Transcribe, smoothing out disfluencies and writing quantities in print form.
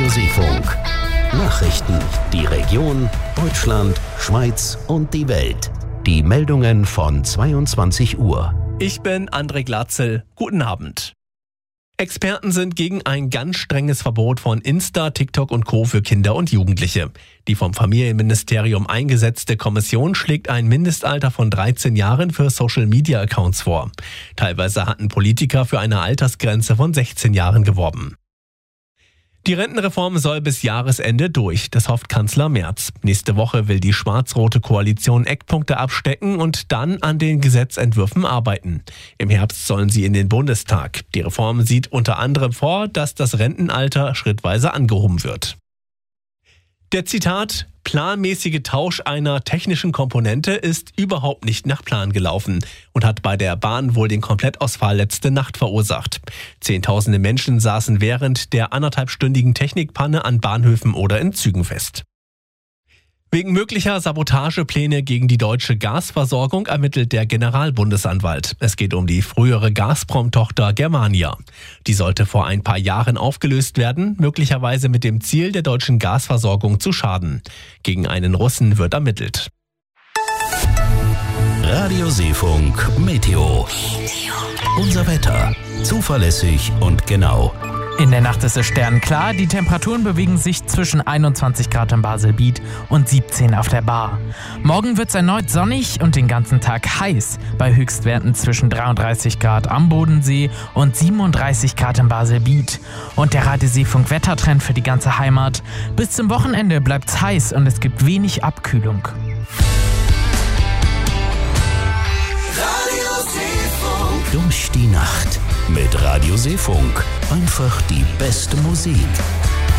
Seefunk. Nachrichten, die Region, Deutschland, Schweiz und die Welt. Die Meldungen von 22 Uhr. Ich bin André Glatzel. Guten Abend. Experten sind gegen ein ganz strenges Verbot von Insta, TikTok und Co. für Kinder und Jugendliche. Die vom Familienministerium eingesetzte Kommission schlägt ein Mindestalter von 13 Jahren für Social-Media-Accounts vor. Teilweise hatten Politiker für eine Altersgrenze von 16 Jahren geworben. Die Rentenreform soll bis Jahresende durch, das hofft Kanzler Merz. Nächste Woche will die schwarz-rote Koalition Eckpunkte abstecken und dann an den Gesetzentwürfen arbeiten. Im Herbst sollen sie in den Bundestag. Die Reform sieht unter anderem vor, dass das Rentenalter schrittweise angehoben wird. Der Zitat, planmäßige Tausch einer technischen Komponente ist überhaupt nicht nach Plan gelaufen und hat bei der Bahn wohl den Komplettausfall letzte Nacht verursacht. Zehntausende Menschen saßen während der 1,5-stündigen Technikpanne an Bahnhöfen oder in Zügen fest. Wegen möglicher Sabotagepläne gegen die deutsche Gasversorgung ermittelt der Generalbundesanwalt. Es geht um die frühere Gazprom-Tochter Germania. Die sollte vor ein paar Jahren aufgelöst werden, möglicherweise mit dem Ziel, der deutschen Gasversorgung zu schaden. Gegen einen Russen wird ermittelt. Radio Seefunk Meteo. Unser Wetter. Zuverlässig und genau. In der Nacht ist es sternklar, die Temperaturen bewegen sich zwischen 21 Grad im Baselbiet und 17 auf der Bar. Morgen wird es erneut sonnig und den ganzen Tag heiß, bei Höchstwerten zwischen 33 Grad am Bodensee und 37 Grad im Baselbiet. Und der Radio Seefunk Wettertrend für die ganze Heimat. Bis zum Wochenende bleibt es heiß und es gibt wenig Abkühlung. Radio Seefunk. Durch die Nacht mit Radio Seefunk. Einfach die beste Musik.